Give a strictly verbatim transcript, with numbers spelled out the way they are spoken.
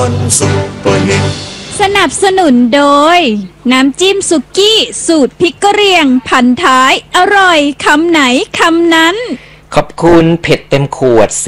สนับสนุนโดยน้ำจิ้มสุกี้สูตรพริกกะเหรี่ยงพันท้ายอร่อยคำไหนคำนั้นขอบคุณเผ็ดเต็มขวด